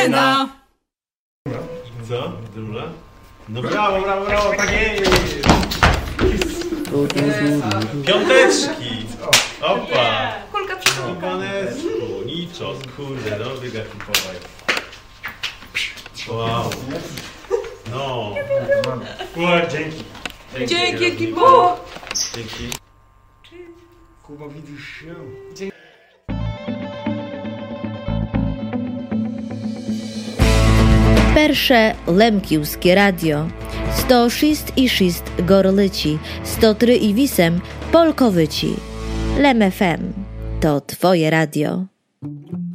No. Co? Druga? No brawo, brawo, brawo, tak jest! Piąteczki! Opa! Kulka przytułka. Iwanesku, niczo, kurde, dobry gaki powaj. Wow. No. Dzięki. Dzięki, ekipo! Dzięki. Kuba, widzisz się? Перше Лемківське радіо, 106,6 Горличі, 103,8 Polkowyci. Lem FM to Twoje radio.